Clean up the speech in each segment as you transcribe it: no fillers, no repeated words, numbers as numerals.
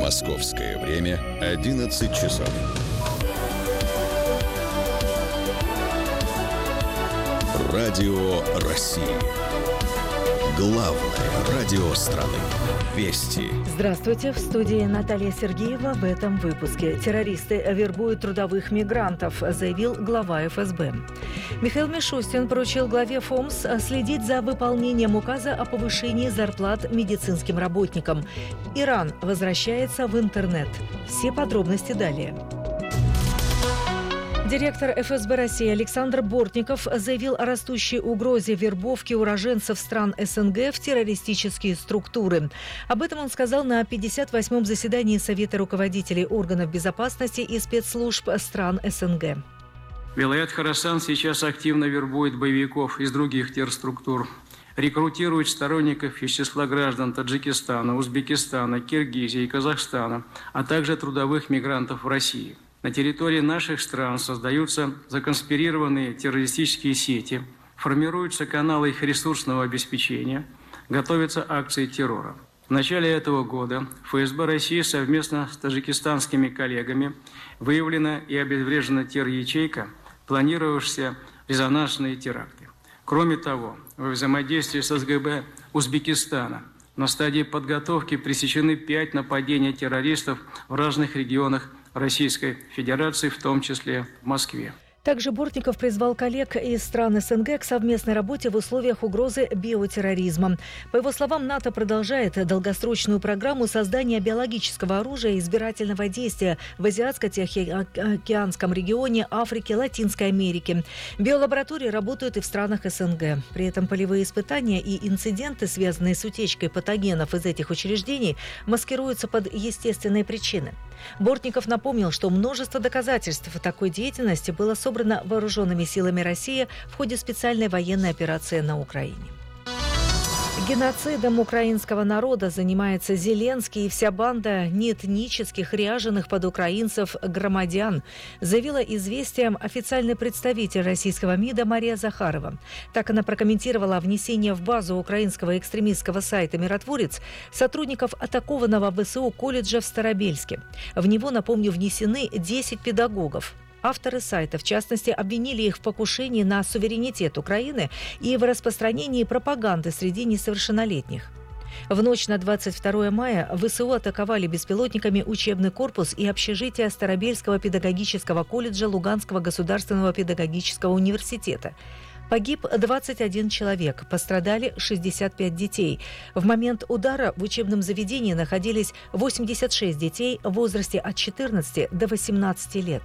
Московское время 11 часов. Радио России. Главное радио страны. Вести. Здравствуйте. В студии Наталья Сергеева. В этом выпуске. Террористы вербуют трудовых мигрантов, заявил глава ФСБ. Михаил Мишустин поручил главе ФОМС следить за выполнением указа о повышении зарплат медицинским работникам. Иран возвращается в интернет. Все подробности далее. Директор ФСБ России Александр Бортников заявил о растущей угрозе вербовки уроженцев стран СНГ в террористические структуры. Об этом он сказал на 58-м заседании Совета руководителей органов безопасности и спецслужб стран СНГ. Вилаят Хорасан сейчас активно вербует боевиков из других терструктур, рекрутирует сторонников из числа граждан Таджикистана, Узбекистана, Киргизии и Казахстана, а также трудовых мигрантов в России. На территории наших стран создаются законспирированные террористические сети, формируются каналы их ресурсного обеспечения, готовятся акции террора. В начале этого года ФСБ России совместно с таджикистанскими коллегами выявлена и обезврежена террор-ячейка, планировавшаяся резонансные теракты. Кроме того, во взаимодействии с СГБ Узбекистана на стадии подготовки пресечены 5 нападений террористов в разных регионах Российской Федерации, в том числе в Москве. Также Бортников призвал коллег из стран СНГ к совместной работе в условиях угрозы биотерроризма. По его словам, НАТО продолжает долгосрочную программу создания биологического оружия избирательного действия в Азиатско-Тихоокеанском регионе, Африке, Латинской Америке. Биолаборатории работают и в странах СНГ. При этом полевые испытания и инциденты, связанные с утечкой патогенов из этих учреждений, маскируются под естественные причины. Бортников напомнил, что множество доказательств такой деятельности было собрано вооруженными силами России в ходе специальной военной операции на Украине. Геноцидом украинского народа занимается Зеленский и вся банда неэтнических, ряженых под украинцев громадян, заявила «Известиям» официальный представитель российского МИДа Мария Захарова. Так она прокомментировала внесение в базу украинского экстремистского сайта «Миротворец» сотрудников атакованного ВСУ колледжа в Старобельске. В него, напомню, внесены 10 педагогов. Авторы сайта, в частности, обвинили их в покушении на суверенитет Украины и в распространении пропаганды среди несовершеннолетних. В ночь на 22 мая ВСУ атаковали беспилотниками учебный корпус и общежитие Старобельского педагогического колледжа Луганского государственного педагогического университета. Погиб 21 человек, пострадали 65 детей. В момент удара в учебном заведении находились 86 детей в возрасте от 14 до 18 лет.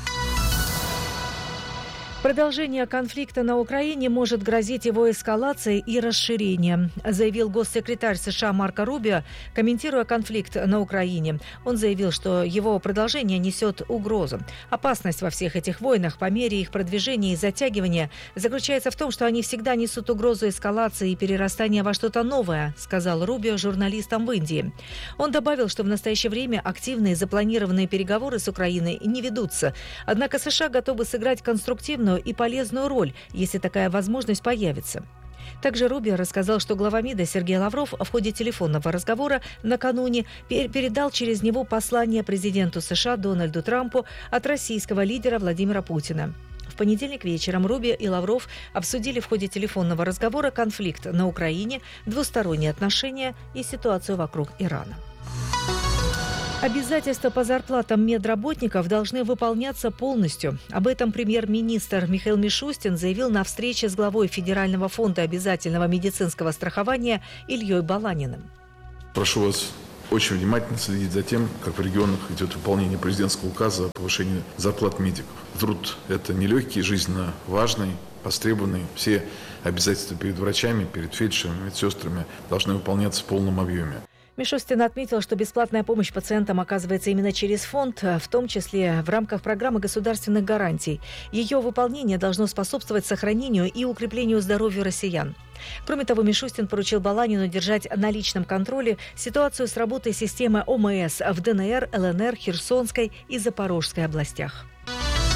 Продолжение конфликта на Украине может грозить его эскалацией и расширением, заявил госсекретарь США Марко Рубио, комментируя конфликт на Украине. Он заявил, что его продолжение несет угрозу. Опасность во всех этих войнах по мере их продвижения и затягивания заключается в том, что они всегда несут угрозу эскалации и перерастания во что-то новое, сказал Рубио журналистам в Индии. Он добавил, что в настоящее время активные запланированные переговоры с Украиной не ведутся. Однако США готовы сыграть конструктивную и полезную роль, если такая возможность появится. Также Рубио рассказал, что глава МИДа Сергей Лавров в ходе телефонного разговора накануне передал через него послание президенту США Дональду Трампу от российского лидера Владимира Путина. В понедельник вечером Рубио и Лавров обсудили в ходе телефонного разговора конфликт на Украине, двусторонние отношения и ситуацию вокруг Ирана. Обязательства по зарплатам медработников должны выполняться полностью. Об этом премьер-министр Михаил Мишустин заявил на встрече с главой Федерального фонда обязательного медицинского страхования Ильей Баланиным. Прошу вас очень внимательно следить за тем, как в регионах идет выполнение президентского указа о повышении зарплат медиков. Труд – это нелегкий, жизненно важный, востребованный. Все обязательства перед врачами, перед фельдшерами, медсестрами должны выполняться в полном объеме. Мишустин отметил, что бесплатная помощь пациентам оказывается именно через фонд, в том числе в рамках программы государственных гарантий. Ее выполнение должно способствовать сохранению и укреплению здоровья россиян. Кроме того, Мишустин поручил Баланину держать на личном контроле ситуацию с работой системы ОМС в ДНР, ЛНР, Херсонской и Запорожской областях.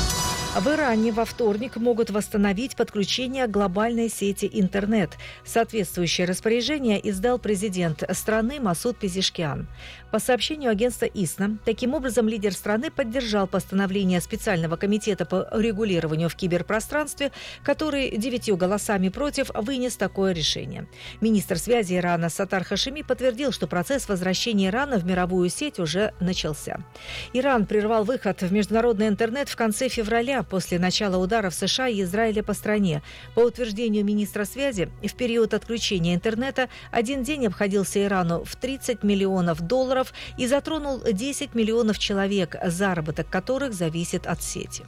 В Иране во вторник могут восстановить подключение к глобальной сети интернет. Соответствующее распоряжение издал президент страны Масуд Пезешкиан. По сообщению агентства ИСНА, таким образом лидер страны поддержал постановление специального комитета по регулированию в киберпространстве, который 9 голосами против вынес такое решение. Министр связи Ирана Саттар Хашеми подтвердил, что процесс возвращения Ирана в мировую сеть уже начался. Иран прервал выход в международный интернет в конце февраля после начала ударов США и Израиля по стране. По утверждению министра связи, в период отключения интернета один день обходился Ирану в $30 миллионов и затронул 10 миллионов человек, заработок которых зависит от сети.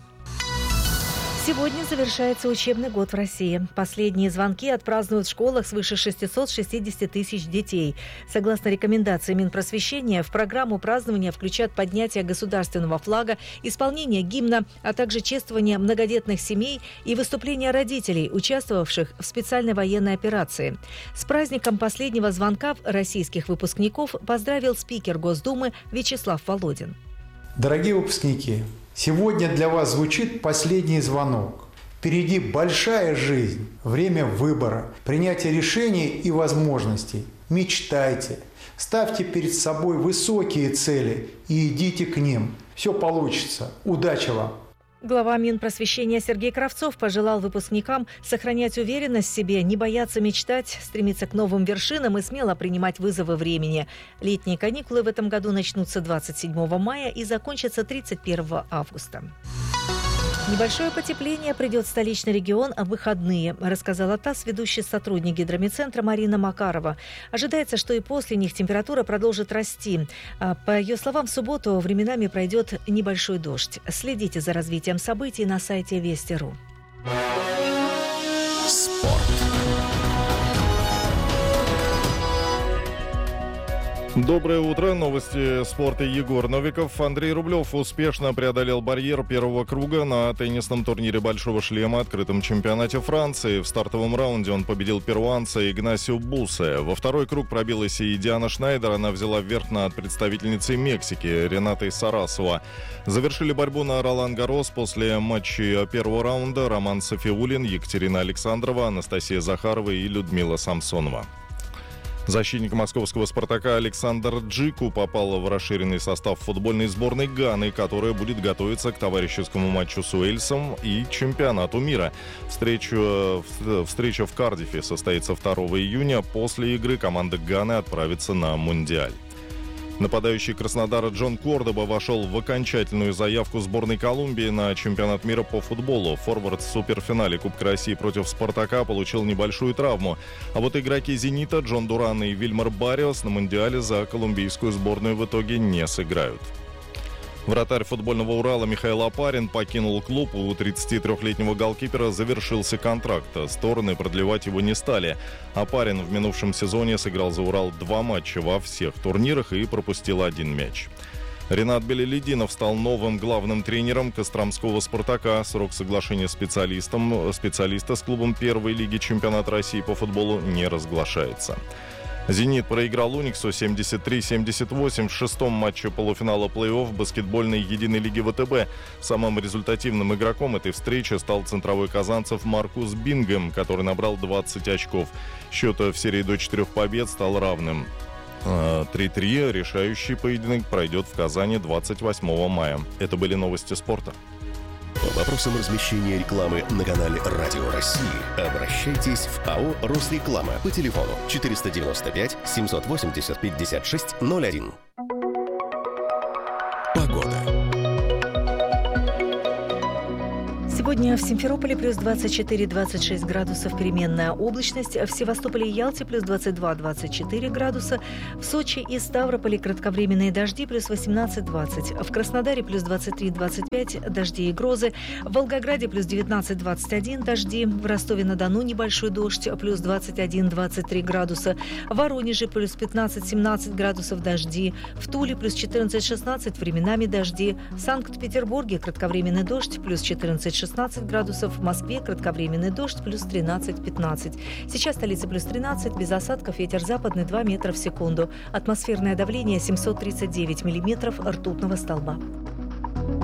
Сегодня завершается учебный год в России. Последние звонки отпразднуют в школах свыше 660 тысяч детей. Согласно рекомендации Минпросвещения, в программу празднования включат поднятие государственного флага, исполнение гимна, а также чествование многодетных семей и выступления родителей, участвовавших в специальной военной операции. С праздником последнего звонка российских выпускников поздравил спикер Госдумы Вячеслав Володин. Дорогие выпускники, сегодня для вас звучит последний звонок. Впереди большая жизнь, время выбора, принятия решений и возможностей. Мечтайте, ставьте перед собой высокие цели и идите к ним. Все получится. Удачи вам! Глава Минпросвещения Сергей Кравцов пожелал выпускникам сохранять уверенность в себе, не бояться мечтать, стремиться к новым вершинам и смело принимать вызовы времени. Летние каникулы в этом году начнутся 27 мая и закончатся 31 августа. Небольшое потепление придет в столичный регион в выходные, рассказала ТАСС ведущий сотрудник гидромедцентра Марина Макарова. Ожидается, что и после них температура продолжит расти. По ее словам, в субботу временами пройдет небольшой дождь. Следите за развитием событий на сайте Вести.ру. Спорт. Доброе утро. Новости спорта. Егор Новиков. Андрей Рублев успешно преодолел барьер первого круга на теннисном турнире «Большого шлема» открытом чемпионате Франции. В стартовом раунде он победил перуанца Игнасио Бусе. Во второй круг пробилась и Диана Шнайдер. Она взяла верх над представительницей Мексики Ренатой Сарасова. Завершили борьбу на Ролан-Гаррос после матчей первого раунда Роман Софиулин, Екатерина Александрова, Анастасия Захарова и Людмила Самсонова. Защитник московского «Спартака» Александр Джику попал в расширенный состав футбольной сборной Ганы, которая будет готовиться к товарищескому матчу с Уэльсом и чемпионату мира. Встреча в Кардифе состоится 2 июня. После игры команда Ганы отправится на Мундиаль. Нападающий Краснодара Джон Кордоба вошел в окончательную заявку сборной Колумбии на чемпионат мира по футболу. Форвард в суперфинале Кубка России против «Спартака» получил небольшую травму. А вот игроки «Зенита» Джон Дуран и Вильмар Барриос на Мундиале за колумбийскую сборную в итоге не сыграют. Вратарь футбольного «Урала» Михаил Опарин покинул клуб. У 33-летнего голкипера завершился контракт. Стороны продлевать его не стали. Опарин в минувшем сезоне сыграл за «Урал» 2 матча во всех турнирах и пропустил 1 мяч. Ренат Белелединов стал новым главным тренером костромского «Спартака». Срок соглашения специалиста с клубом первой лиги чемпионата России по футболу не разглашается. «Зенит» проиграл «Униксу» 73-78 в 6-м матче полуфинала плей-офф баскетбольной единой лиги ВТБ. Самым результативным игроком этой встречи стал центровой казанцев Маркус Бингем, который набрал 20 очков. Счет в серии до 4 побед стал равным. 3-3. Решающий поединок пройдет в Казани 28 мая. Это были новости спорта. По вопросам размещения рекламы на канале «Радио России» обращайтесь в АО «Росреклама» по телефону 495 780 56 01. Погода. Сегодня в Симферополе плюс 24-26 градусов, переменная облачность. В Севастополе и Ялте плюс 22-24 градуса. В Сочи и Ставрополе кратковременные дожди плюс 18-20. В Краснодаре плюс 23-25 дожди и грозы. В Волгограде плюс 19-21 дожди. В Ростове-на-Дону небольшой дождь плюс 21-23 градуса. В Воронеже плюс 15-17 градусов дожди. В Туле плюс 14-16 временами дожди. В Санкт-Петербурге кратковременный дождь плюс 14-16 градусов, в Москве кратковременный дождь плюс 13-15. Сейчас столица плюс 13, без осадков, ветер западный 2 метра в секунду. Атмосферное давление 739 миллиметров ртутного столба.